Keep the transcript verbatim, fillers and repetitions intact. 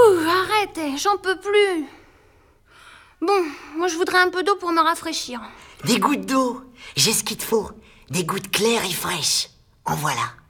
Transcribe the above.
Ouh, arrête, j'en peux plus. Bon, moi je voudrais un peu d'eau pour me rafraîchir. Des gouttes d'eau, j'ai ce qu'il te faut. Des gouttes claires et fraîches. En voilà.